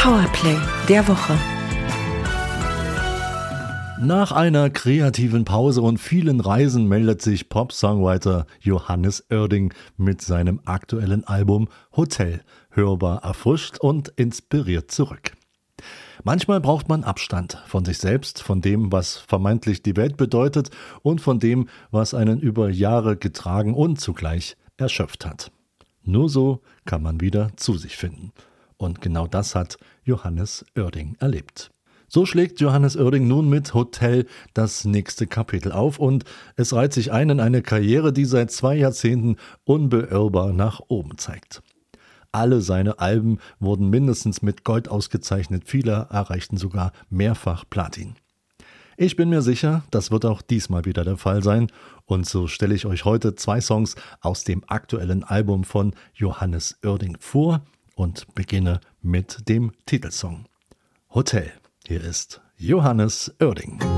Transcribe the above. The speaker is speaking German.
Powerplay der Woche. Nach einer kreativen Pause und vielen Reisen meldet sich Pop-Songwriter Johannes Oerding mit seinem aktuellen Album Hotel hörbar erfrischt und inspiriert zurück. Manchmal braucht man Abstand von sich selbst, von dem, was vermeintlich die Welt bedeutet und von dem, was einen über Jahre getragen und zugleich erschöpft hat. Nur so kann man wieder zu sich finden. Und genau das hat Johannes Oerding erlebt. So schlägt Johannes Oerding nun mit Hotel das nächste Kapitel auf und es reiht sich ein in eine Karriere, die seit 2 Jahrzehnten unbeirrbar nach oben zeigt. Alle seine Alben wurden mindestens mit Gold ausgezeichnet, viele erreichten sogar mehrfach Platin. Ich bin mir sicher, das wird auch diesmal wieder der Fall sein und so stelle ich euch heute 2 Songs aus dem aktuellen Album von Johannes Oerding vor und beginne mit dem Titelsong Hotel. Hier ist Johannes Oerding.